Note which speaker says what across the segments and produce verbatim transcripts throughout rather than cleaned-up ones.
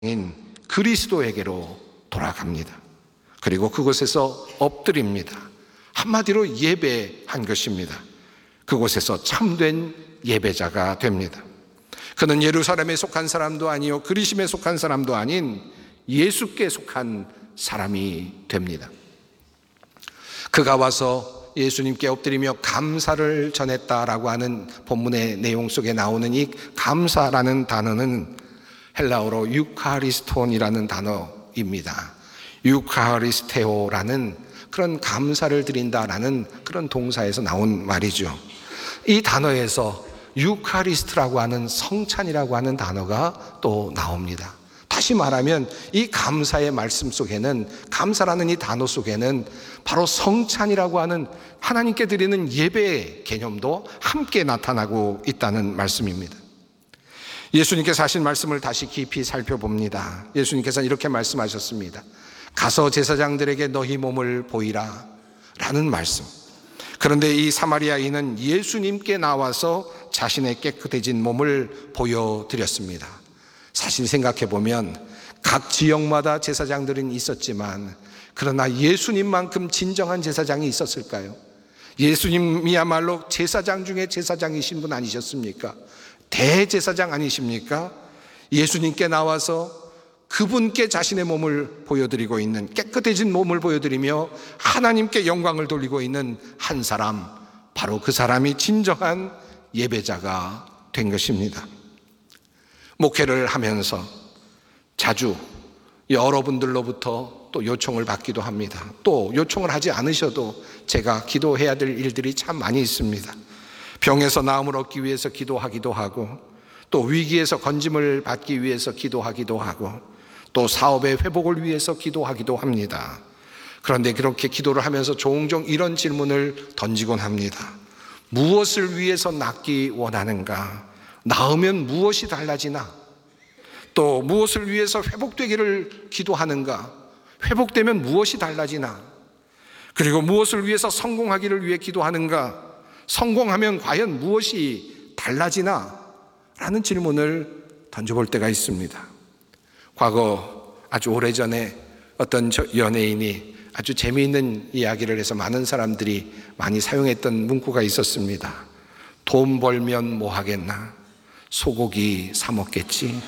Speaker 1: 인 그리스도에게로 돌아갑니다. 그리고 그곳에서 엎드립니다. 한마디로 예배한 것입니다. 그곳에서 참된 예배자가 됩니다. 그는 예루살렘에 속한 사람도 아니요 그리심에 속한 사람도 아닌 예수께 속한 사람이 됩니다. 그가 와서 예수님께 엎드리며 감사를 전했다라고 하는 본문의 내용 속에 나오는 이 감사라는 단어는 헬라어로 유카리스톤이라는 단어입니다. 유카리스테오라는 그런 감사를 드린다라는 그런 동사에서 나온 말이죠. 이 단어에서 유카리스트라고 하는 성찬이라고 하는 단어가 또 나옵니다. 다시 말하면 이 감사의 말씀 속에는, 감사라는 이 단어 속에는 바로 성찬이라고 하는 하나님께 드리는 예배의 개념도 함께 나타나고 있다는 말씀입니다. 예수님께서 하신 말씀을 다시 깊이 살펴봅니다. 예수님께서는 이렇게 말씀하셨습니다. 가서 제사장들에게 너희 몸을 보이라 라는 말씀. 그런데 이 사마리아인은 예수님께 나와서 자신의 깨끗해진 몸을 보여드렸습니다. 사실 생각해 보면 각 지역마다 제사장들은 있었지만 그러나 예수님만큼 진정한 제사장이 있었을까요? 예수님이야말로 제사장 중에 제사장이신 분 아니셨습니까? 대제사장 아니십니까? 예수님께 나와서 그분께 자신의 몸을 보여드리고 있는, 깨끗해진 몸을 보여드리며 하나님께 영광을 돌리고 있는 한 사람, 바로 그 사람이 진정한 예배자가 된 것입니다. 목회를 하면서 자주 여러분들로부터 또 요청을 받기도 합니다. 또 요청을 하지 않으셔도 제가 기도해야 될 일들이 참 많이 있습니다. 병에서 나음을 얻기 위해서 기도하기도 하고, 또 위기에서 건짐을 받기 위해서 기도하기도 하고, 또 사업의 회복을 위해서 기도하기도 합니다. 그런데 그렇게 기도를 하면서 종종 이런 질문을 던지곤 합니다. 무엇을 위해서 낫기 원하는가? 나으면 무엇이 달라지나? 또 무엇을 위해서 회복되기를 기도하는가? 회복되면 무엇이 달라지나? 그리고 무엇을 위해서 성공하기를 위해 기도하는가? 성공하면 과연 무엇이 달라지나? 라는 질문을 던져볼 때가 있습니다. 과거 아주 오래전에 어떤 연예인이 아주 재미있는 이야기를 해서 많은 사람들이 많이 사용했던 문구가 있었습니다. 돈 벌면 뭐 하겠나? 소고기 사 먹겠지.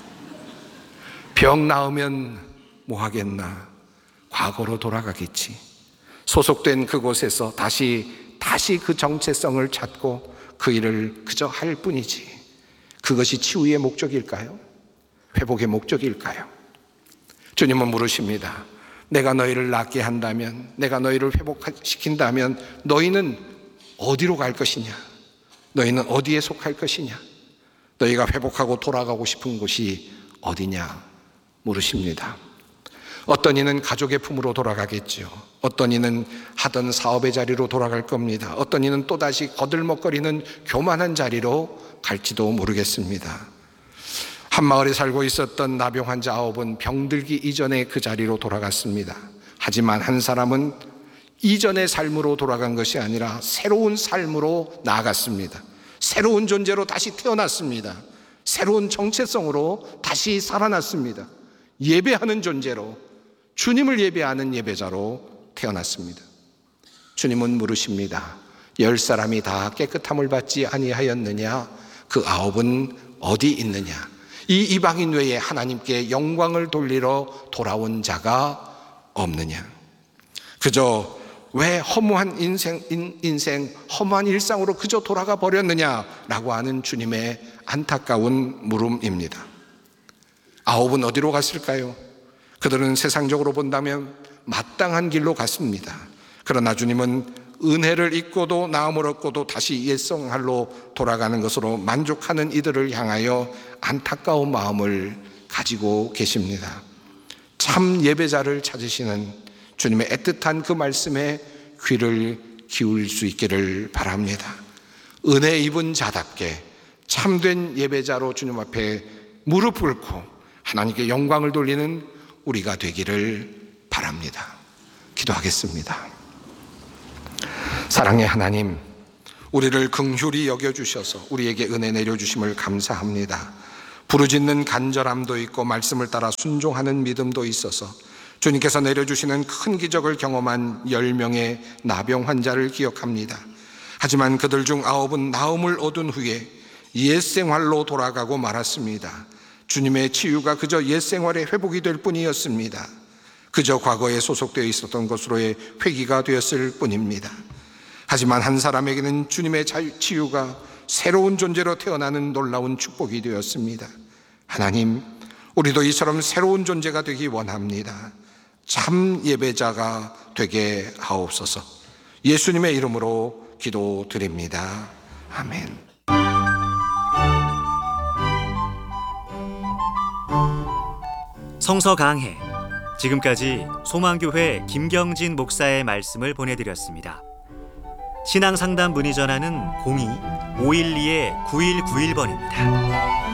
Speaker 1: 병 나으면 뭐 하겠나? 과거로 돌아가겠지. 소속된 그곳에서 다시 다시 그 정체성을 찾고 그 일을 그저 할 뿐이지. 그것이 치유의 목적일까요? 회복의 목적일까요? 주님은 물으십니다. 내가 너희를 낫게 한다면, 내가 너희를 회복시킨다면 너희는 어디로 갈 것이냐? 너희는 어디에 속할 것이냐? 너희가 회복하고 돌아가고 싶은 곳이 어디냐? 물으십니다. 어떤 이는 가족의 품으로 돌아가겠죠. 어떤 이는 하던 사업의 자리로 돌아갈 겁니다. 어떤 이는 또다시 거들먹거리는 교만한 자리로 갈지도 모르겠습니다. 한 마을에 살고 있었던 나병 환자 아홉은 병들기 이전에 그 자리로 돌아갔습니다. 하지만 한 사람은 이전의 삶으로 돌아간 것이 아니라 새로운 삶으로 나아갔습니다. 새로운 존재로 다시 태어났습니다. 새로운 정체성으로 다시 살아났습니다. 예배하는 존재로, 주님을 예배하는 예배자로 태어났습니다. 주님은 물으십니다. 열 사람이 다 깨끗함을 받지 아니하였느냐? 그 아홉은 어디 있느냐? 이 이방인 외에 하나님께 영광을 돌리러 돌아온 자가 없느냐? 그저 왜 허무한 인생, 인생, 허무한 일상으로 그저 돌아가 버렸느냐라고 하는 주님의 안타까운 물음입니다. 아홉은 어디로 갔을까요? 그들은 세상적으로 본다면 마땅한 길로 갔습니다. 그러나 주님은 은혜를 잊고도 나음을 얻고도 다시 옛생활로 돌아가는 것으로 만족하는 이들을 향하여 안타까운 마음을 가지고 계십니다. 참 예배자를 찾으시는 주님의 애틋한 그 말씀에 귀를 기울일 수 있기를 바랍니다. 은혜 입은 자답게 참된 예배자로 주님 앞에 무릎 꿇고 하나님께 영광을 돌리는 우리가 되기를 바랍니다. 기도하겠습니다. 사랑의 하나님, 우리를 긍휼히 여겨주셔서 우리에게 은혜 내려주심을 감사합니다. 부르짖는 간절함도 있고 말씀을 따라 순종하는 믿음도 있어서 주님께서 내려주시는 큰 기적을 경험한 열 명의 나병 환자를 기억합니다. 하지만 그들 중 아홉은 나음을 얻은 후에 옛생활로 돌아가고 말았습니다. 주님의 치유가 그저 옛생활의 회복이 될 뿐이었습니다. 그저 과거에 소속되어 있었던 것으로의 회귀가 되었을 뿐입니다. 하지만 한 사람에게는 주님의 치유가 새로운 존재로 태어나는 놀라운 축복이 되었습니다. 하나님, 우리도 이처럼 새로운 존재가 되기 원합니다. 참 예배자가 되게 하옵소서. 예수님의 이름으로 기도드립니다. 아멘.
Speaker 2: 성서 강해, 지금까지 소망교회 김경진 목사의 말씀을 보내드렸습니다. 신앙상담 문의 전화는 공이 오일이 구일구일 번입니다.